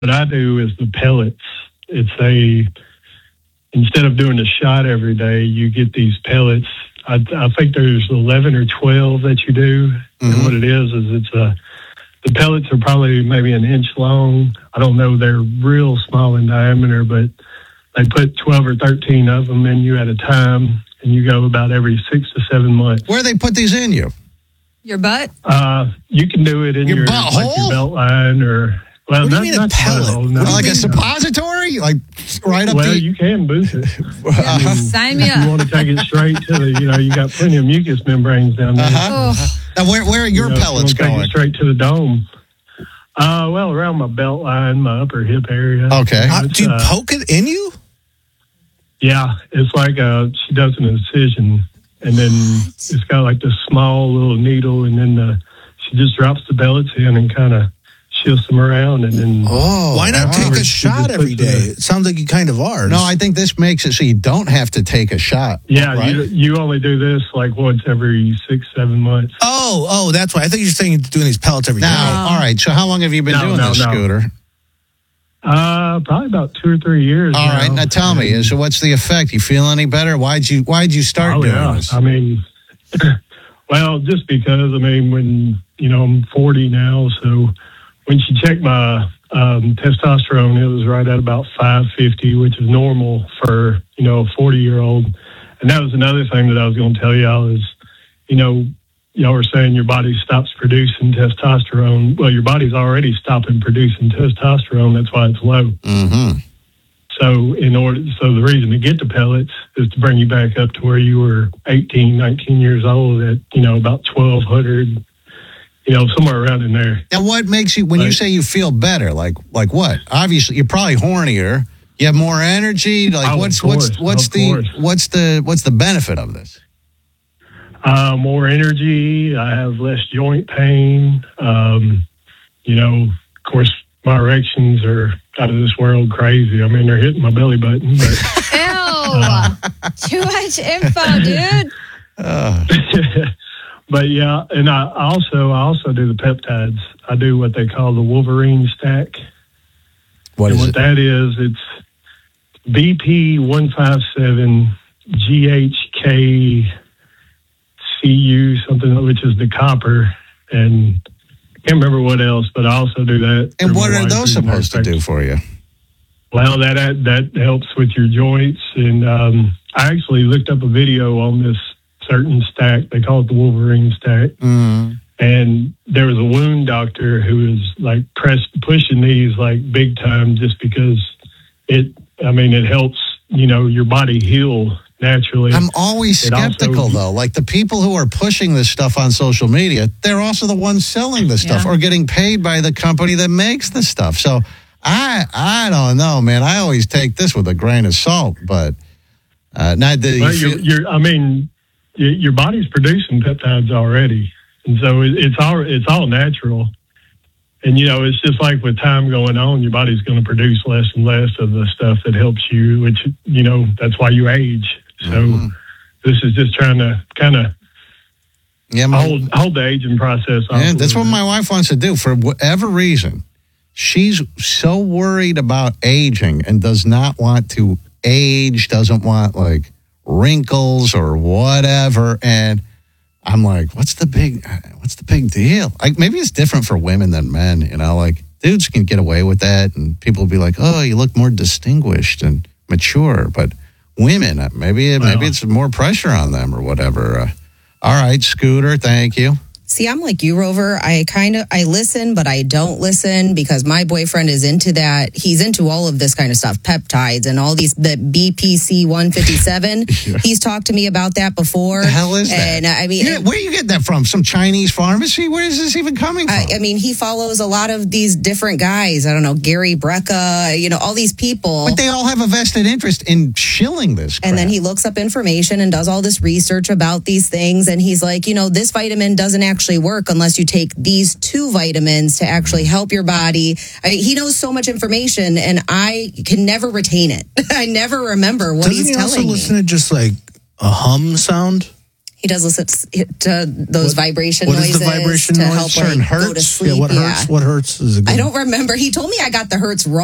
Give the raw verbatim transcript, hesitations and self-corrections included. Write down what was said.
what I do is the pellets. It's a, instead of doing a shot every day, you get these pellets. I, I think there's eleven or twelve that you do. Mm-hmm. And what it is, is it's a, the pellets are probably maybe an inch long. I don't know. They're real small in diameter, but they put twelve or thirteen of them in you at a time, and you go about every six to seven months. Where do they put these in you? Your butt? Uh, you can do it in your, your, like your belt line or, well, what do not, you mean not a pellet? No. Like a suppository? Like right up well, the... you can boost it. I mean, Sign me if up. you want to take it straight to the, you know, you got plenty of mucus membranes down there. Uh-huh. Oh. Now, where, where are your you know, pellets you going? going? Take it straight to the dome. Uh, well, around my belt line, my upper hip area. Okay. Uh, do you uh, poke it in you? Yeah, it's like uh, she does an incision, and then it's got like this small little needle, and then the, she just drops the pellets in and kind of shifts them around, and then. Oh, why not take a shot every day? It sounds like you kind of are. No, I think this makes it so you don't have to take a shot. Yeah, right? you, you only do this like once every six, seven months. Oh, oh, that's why. I thing you were saying you're doing these pellets every day. Now, all right. So how long have you been No, doing no, this, no. Scooter? Uh, probably about two or three years. All now. right. Now tell me, so what's the effect? You feel any better? Why'd you Why'd you start Oh, doing yeah. this? I mean, well, just because, I mean, when, you know, I'm forty now, so when she checked my um, testosterone, it was right at about five fifty, which is normal for, you know, a forty-year-old. And that was another thing that I was going to tell y'all is, you know, y'all were saying your body stops producing testosterone. Well, your body's already stopping producing testosterone. That's why it's low. Mm-hmm. So in order, so the reason to get the pellets is to bring you back up to where you were eighteen, nineteen years old at, you know, about twelve hundred, you know, somewhere around in there. Now, what makes you, when you Like- say you feel better, like like what? Obviously, you're probably hornier. You have more energy. Like Oh, of what's course, what's what's of the course. what's the what's the benefit of this? Uh, more energy. I have less joint pain. Um, you know, of course, my erections are out of this world crazy. I mean, they're hitting my belly button. But, Ew. Too much info, dude. Uh, but yeah, and I also I also do the peptides. I do what they call the Wolverine stack. what and is what it? that is, it's B P one fifty-seven G H K C U something, which is the copper, and I can't remember what else, but I also do that. And for what my are wife, those as a matter of supposed to fact. do for you? Well, that that helps with your joints, and um, I actually looked up a video on this certain stack. They call it the Wolverine stack, Mm. and there was a wound doctor who was like press pushing these like big time, just because it. I mean, it helps, you know, your body heal naturally. I'm always It also- skeptical, though. Like the people who are pushing this stuff on social media, they're also the ones selling the stuff Yeah. or getting paid by the company that makes the stuff. So I I don't know, man. I always take this with a grain of salt. But uh, now, do you Well, feel, you're, you're, I mean, y- your body's producing peptides already, and so it, it's all it's all natural. And you know, it's just like with time going on, your body's going to produce less and less of the stuff that helps you, which you know that's why you age. So Mhm. this is just trying to kind of yeah, my, hold hold the aging process off. yeah, a that's little what bit. my wife wants to do for whatever reason. She's so worried about aging and does not want to age, doesn't want like wrinkles or whatever. And I'm like, what's the big, what's the big deal? Like maybe it's different for women than men, you know, like dudes can get away with that and people will be like, oh, you look more distinguished and mature. But women, uh, maybe, Well. maybe it's more pressure on them or whatever. Uh, all right, Scooter, thank you. See, I'm like you, Rover. I kind of, I listen, but I don't listen because my boyfriend is into that. He's into all of this kind of stuff, peptides and all these, the B P C one fifty-seven. Yeah. He's talked to me about that before. The hell is that? And uh, I mean, Yeah, where are you getting that from? Some Chinese pharmacy? Where is this even coming from? I, I mean, he follows a lot of these different guys. I don't know, Gary Brecka, you know, all these people. but they all have a vested interest in shilling this crap. And then he looks up information and does all this research about these things. And he's like, you know, this vitamin doesn't actually work unless you take these two vitamins to actually help your body. I, he knows so much information and I can never retain it. I never remember what Doesn't he's he telling also me. listen to just like a hum sound? He does listen to those What- vibration what is noises the vibration to noise? help Certain like, go to hertz? sleep. Yeah, what hurts? What hurts is a good I don't remember. He told me I got the hertz wrong.